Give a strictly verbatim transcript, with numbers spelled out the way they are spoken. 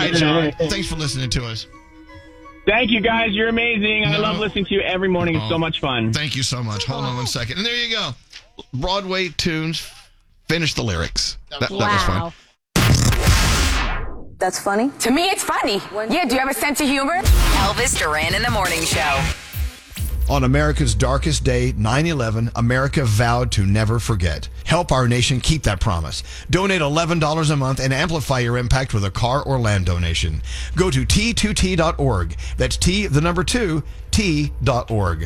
right, John. Thanks for listening to us. Thank you, guys. You're amazing. I No. love listening to you every morning. It's Oh, so much fun. Thank you so much. Hold on one second. And there you go. Broadway tunes. Finish the lyrics. That, that was fun. That's funny? To me, it's funny. Yeah, do you have a sense of humor? Elvis Duran in the Morning Show. On America's darkest day, nine eleven, America vowed to never forget. Help our nation keep that promise. Donate eleven dollars a month and amplify your impact with a car or land donation. Go to T two T dot org. That's T, the number two, T dot org.